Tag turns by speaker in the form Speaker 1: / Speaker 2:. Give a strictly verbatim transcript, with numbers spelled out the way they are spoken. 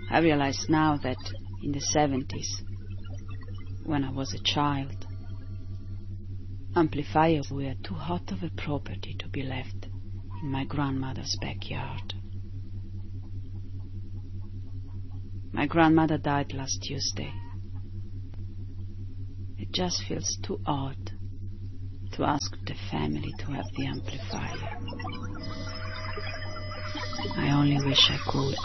Speaker 1: I realize now that in the seventies, when I was a child, amplifiers were too hot of a property to be left in my grandmother's backyard. My grandmother died last Tuesday. It just feels too odd to ask the family to have the amplifier. I only wish I could.